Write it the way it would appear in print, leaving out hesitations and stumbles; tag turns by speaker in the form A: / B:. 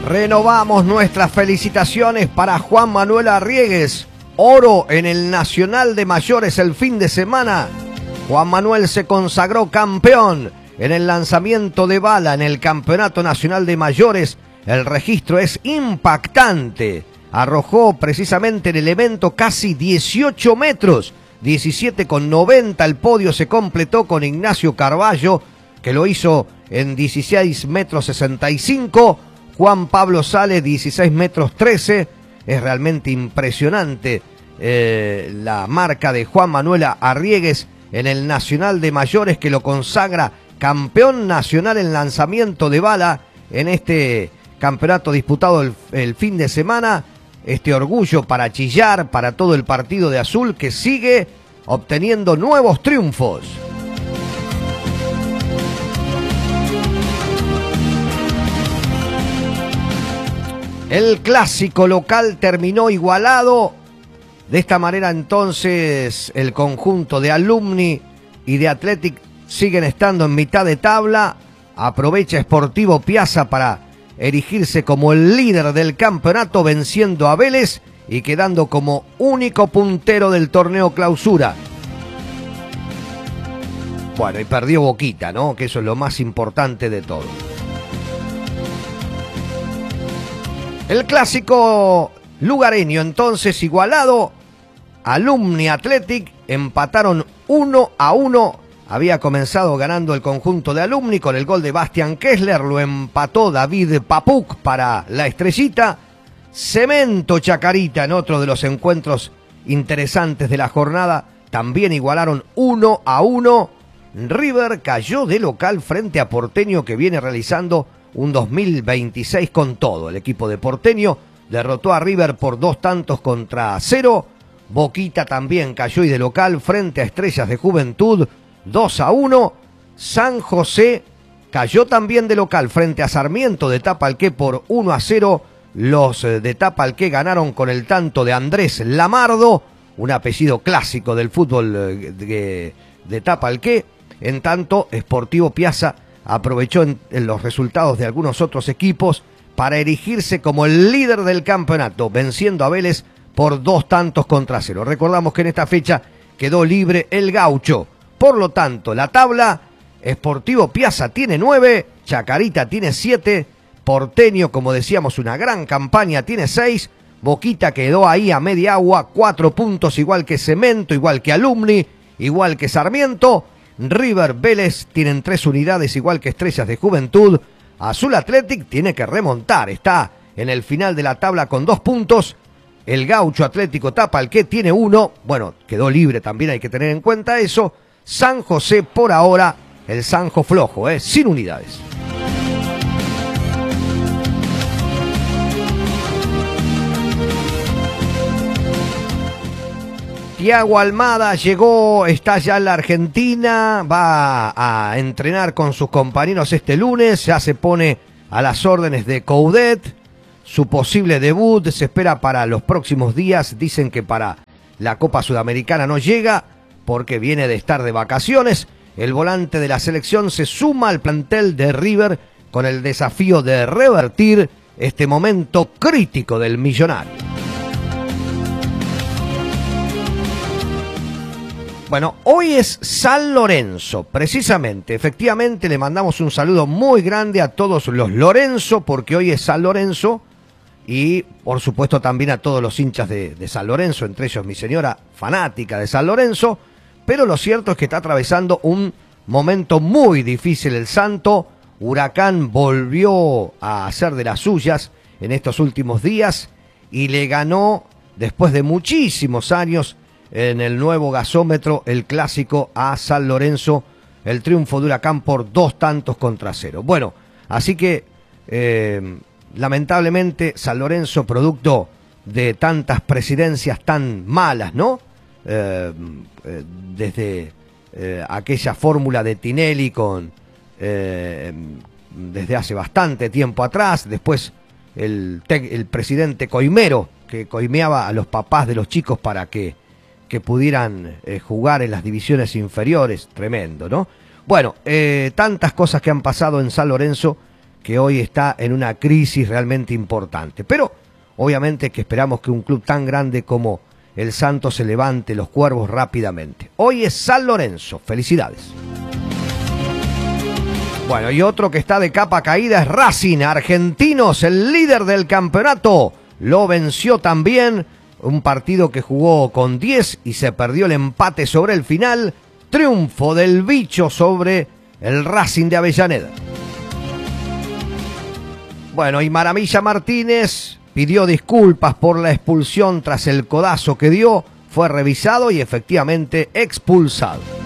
A: Renovamos nuestras felicitaciones para Juan Manuel Arriegues. Oro en el Nacional de Mayores el fin de semana. Juan Manuel se consagró campeón en el lanzamiento de bala en el Campeonato Nacional de Mayores. El registro es impactante. Arrojó precisamente en el evento casi 18 metros. 17,90. El podio se completó con Ignacio Carballo, que lo hizo en 16 metros 65. Juan Pablo Sales, 16 metros 13. Es realmente impresionante la marca de Juan Manuel Arriegues en el Nacional de Mayores, que lo consagra campeón nacional en lanzamiento de bala en este campeonato disputado el fin de semana. Este orgullo para chillar, para todo el partido de azul, que sigue obteniendo nuevos triunfos. El clásico local terminó igualado. De esta manera entonces el conjunto de Alumni y de Athletic siguen estando en mitad de tabla. Aprovecha Sportivo Piazza para erigirse como el líder del campeonato, venciendo a Vélez y quedando como único puntero del torneo clausura. Bueno, y perdió Boquita, ¿no? Que eso es lo más importante de todo. El clásico lugareño entonces igualado. Alumni Athletic empataron 1-1. Había comenzado ganando el conjunto de Alumni con el gol de Bastian Kessler. Lo empató David Papuc para la Estrellita. Cemento Chacarita, en otro de los encuentros interesantes de la jornada, también igualaron 1-1. River cayó de local frente a Porteño, que viene realizando un 2026 con todo. El equipo de Porteño derrotó a River por 2-0. Boquita también cayó y de local frente a Estrellas de Juventud 2-1. San José cayó también de local frente a Sarmiento de Tapalqué por 1-0. Los de Tapalqué ganaron con el tanto de Andrés Lamardo, un apellido clásico del fútbol de Tapalqué. En tanto, Sportivo Piazza aprovechó en los resultados de algunos otros equipos para erigirse como el líder del campeonato, venciendo a Vélez por 2-0. Recordamos que en esta fecha quedó libre el Gaucho. Por lo tanto, la tabla: Sportivo Piazza tiene 9, Chacarita tiene 7, Porteño, como decíamos, una gran campaña, tiene 6, Boquita quedó ahí a media agua, 4 puntos, igual que Cemento, igual que Alumni, igual que Sarmiento. River, Vélez tienen 3 unidades, igual que Estrellas de Juventud. Azul Athletic tiene que remontar, está en el final de la tabla con 2 puntos. El Gaucho Atlético Tapalqué tiene 1, bueno, quedó libre también, hay que tener en cuenta eso. San José por ahora, el Sanjo flojo, sin unidades. Thiago Almada llegó, está ya en la Argentina, va a entrenar con sus compañeros este lunes, ya se pone a las órdenes de Coudet. Su posible debut se espera para los próximos días. Dicen que para la Copa Sudamericana no llega porque viene de estar de vacaciones. El volante de la selección se suma al plantel de River con el desafío de revertir este momento crítico del millonario. Bueno, hoy es San Lorenzo, precisamente, efectivamente le mandamos un saludo muy grande a todos los Lorenzo, porque hoy es San Lorenzo, y por supuesto también a todos los hinchas de San Lorenzo, entre ellos mi señora fanática de San Lorenzo, pero lo cierto es que está atravesando un momento muy difícil el Santo. Huracán volvió a hacer de las suyas en estos últimos días y le ganó, después de muchísimos años, en el nuevo gasómetro, el clásico a San Lorenzo, el triunfo de Huracán por 2-0. Bueno, así que lamentablemente San Lorenzo, producto de tantas presidencias tan malas, ¿no? Desde aquella fórmula de Tinelli desde hace bastante tiempo atrás, después el presidente Coimero, que coimeaba a los papás de los chicos para que pudieran jugar en las divisiones inferiores, tremendo, ¿no? Bueno, tantas cosas que han pasado en San Lorenzo que hoy está en una crisis realmente importante. Pero obviamente que esperamos que un club tan grande como el Santos se levante los cuervos rápidamente. Hoy es San Lorenzo. Felicidades. Bueno, y otro que está de capa caída es Racing. Argentinos, el líder del campeonato, lo venció también. Un partido que jugó con 10 y se perdió el empate sobre el final. Triunfo del bicho sobre el Racing de Avellaneda. Bueno, y Maravilla Martínez pidió disculpas por la expulsión tras el codazo que dio. Fue revisado y efectivamente expulsado.